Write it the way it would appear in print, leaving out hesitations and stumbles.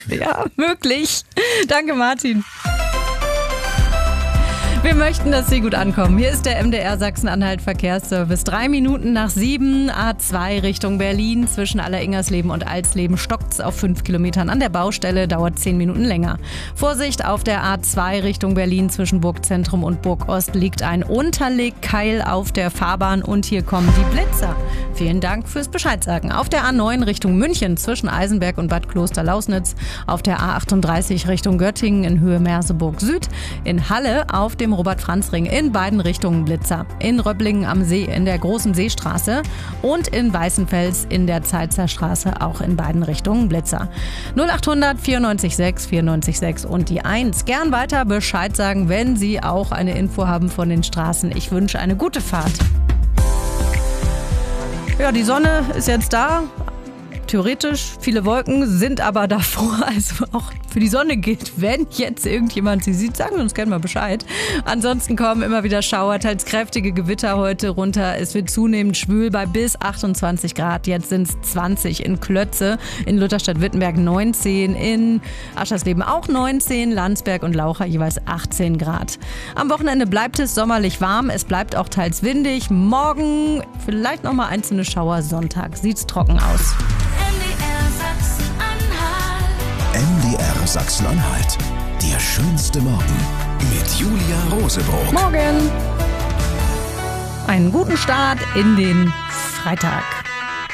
Ja, möglich. Danke, Martin. Wir möchten, dass Sie gut ankommen. Hier ist der MDR Sachsen-Anhalt Verkehrsservice. 3 Minuten nach 7, A2 Richtung Berlin. Zwischen Alleringersleben und Alsleben stockt's auf 5 Kilometern. An der Baustelle dauert 10 Minuten länger. Vorsicht, auf der A2 Richtung Berlin zwischen Burgzentrum und Burgost liegt ein Unterlegkeil auf der Fahrbahn und hier kommen die Blitzer. Vielen Dank fürs Bescheidsagen. Auf der A9 Richtung München zwischen Eisenberg und Bad Kloster-Lausnitz. Auf der A38 Richtung Göttingen in Höhe Merseburg Süd. In Halle auf dem Robert-Franz-Ring in beiden Richtungen Blitzer. In Röpplingen am See in der Großen Seestraße und in Weißenfels in der Zeitzer Straße auch in beiden Richtungen Blitzer. 0800 94 6 94 6 und die 1. Gern weiter Bescheid sagen, wenn Sie auch eine Info haben von den Straßen. Ich wünsche eine gute Fahrt. Ja, die Sonne ist jetzt da. Theoretisch, viele Wolken sind aber davor, also auch für die Sonne gilt, wenn jetzt irgendjemand sie sieht, sagen Sie uns gerne mal Bescheid. Ansonsten kommen immer wieder Schauer, teils kräftige Gewitter heute runter. Es wird zunehmend schwül bei bis 28 Grad. Jetzt sind es 20 in Klötze, in Lutherstadt-Wittenberg 19, in Aschersleben auch 19, Landsberg und Laucha jeweils 18 Grad. Am Wochenende bleibt es sommerlich warm, es bleibt auch teils windig. Morgen vielleicht nochmal einzelne Schauer, Sonntag sieht's trocken aus. MDR Sachsen-Anhalt. Der schönste Morgen mit Julia Rosebrock. Morgen. Einen guten Start in den Freitag.